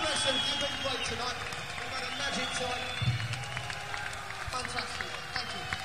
Listen, you've been great tonight. We've had a magic time. Fantastic. Thank you.